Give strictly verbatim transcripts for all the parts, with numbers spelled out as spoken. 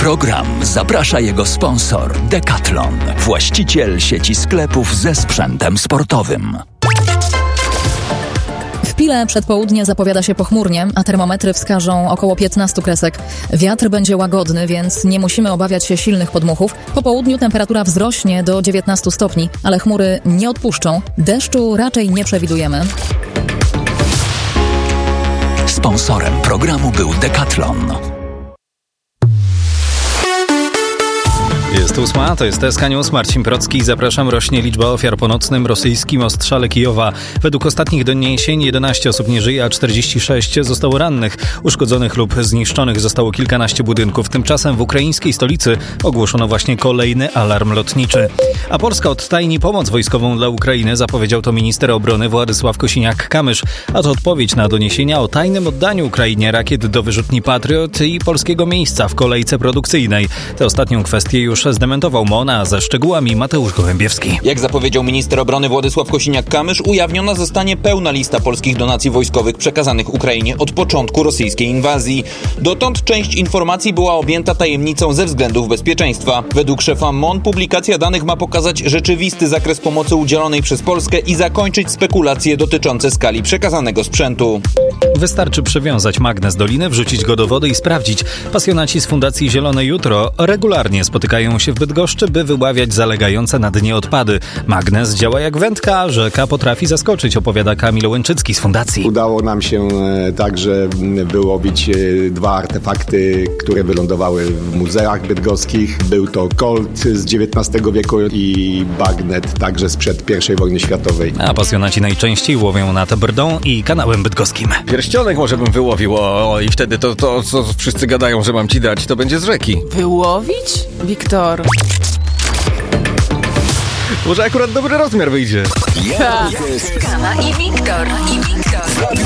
program zaprasza jego sponsor Decathlon, właściciel sieci sklepów ze sprzętem sportowym. W Pile przed południem zapowiada się pochmurnie, a termometry wskażą około piętnaście kresek. Wiatr będzie łagodny, więc nie musimy obawiać się silnych podmuchów. Po południu temperatura wzrośnie do dziewiętnaście stopni, ale chmury nie odpuszczą. Deszczu raczej nie przewidujemy. Sponsorem programu był Decathlon. Jest ósma, to jest T S K News, Marcin Procki. Zapraszam. Rośnie liczba ofiar po nocnym rosyjskim ostrzale Kijowa. Według ostatnich doniesień jedenaście osób nie żyje, a czterdzieści sześć zostało rannych. Uszkodzonych lub zniszczonych zostało kilkanaście budynków. Tymczasem w ukraińskiej stolicy ogłoszono właśnie kolejny alarm lotniczy. A Polska odtajni pomoc wojskową dla Ukrainy, zapowiedział to minister obrony Władysław Kosiniak-Kamysz. A to odpowiedź na doniesienia o tajnym oddaniu Ukrainie rakiet do wyrzutni Patriot i polskiego miejsca w kolejce produkcyjnej. Tę ostatnią kwestię już zdementował M O N, a ze szczegółami Mateusz Gołębiewski. Jak zapowiedział minister obrony Władysław Kosiniak-Kamysz, ujawniona zostanie pełna lista polskich donacji wojskowych przekazanych Ukrainie od początku rosyjskiej inwazji. Dotąd część informacji była objęta tajemnicą ze względów bezpieczeństwa. Według szefa M O N publikacja danych ma pokazać rzeczywisty zakres pomocy udzielonej przez Polskę i zakończyć spekulacje dotyczące skali przekazanego sprzętu. Wystarczy przywiązać magnes do liny, wrzucić go do wody i sprawdzić. Pasjonaci z Fundacji Zielone Jutro regularnie spotykają się w Bydgoszczy, by wyławiać zalegające na dnie odpady. Magnes działa jak wędka, a rzeka potrafi zaskoczyć, opowiada Kamil Łęczycki z Fundacji. Udało nam się także wyłowić dwa artefakty, które wylądowały w muzeach bydgoskich. Był to kolt z dziewiętnastego wieku i bagnet także sprzed pierwszej wojny światowej. A pasjonaci najczęściej łowią nad Brdą i kanałem bydgoskim. Pierścionek może bym wyłowił, o, o i wtedy to, to, co wszyscy gadają, że mam ci dać, to będzie z rzeki. Wyłowić? Wiktor. Może akurat dobry rozmiar wyjdzie. Skala i Wiktor. I Wiktor.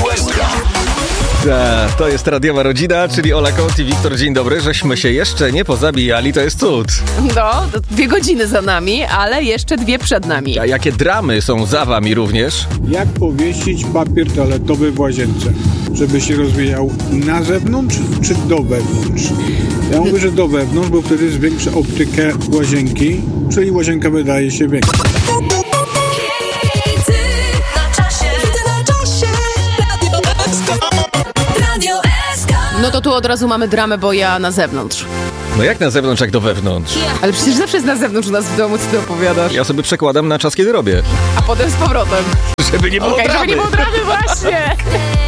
Ta, to jest radiowa rodzina, czyli Ola Kot i Wiktor. Dzień dobry, żeśmy się jeszcze nie pozabijali, to jest cud. No, dwie godziny za nami, ale jeszcze dwie przed nami. A jakie dramy są za wami również? Jak powiesić papier toaletowy w łazience, żeby się rozwijał na zewnątrz czy do wewnątrz? Ja mówię, że do wewnątrz, bo wtedy zwiększa optykę łazienki, czyli łazienka wydaje się większa. No to tu od razu mamy dramę, bo ja na zewnątrz. No jak na zewnątrz, jak do wewnątrz? Ale przecież zawsze jest na zewnątrz u nas w domu, co ty opowiadasz. Ja sobie przekładam na czas, kiedy robię. A potem z powrotem. Żeby nie było Okej, dramy. żeby nie było dramy, właśnie.